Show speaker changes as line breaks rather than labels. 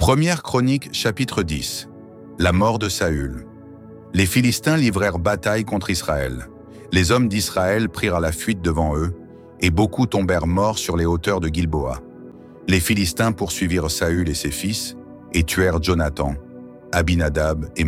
Première Chronique, chapitre 10. La mort de Saül. Les Philistins livrèrent bataille contre Israël. Les hommes d'Israël prirent la fuite devant eux, et beaucoup tombèrent morts sur les hauteurs de Gilboa. Les Philistins poursuivirent Saül et ses fils, et tuèrent Jonathan, Abinadab et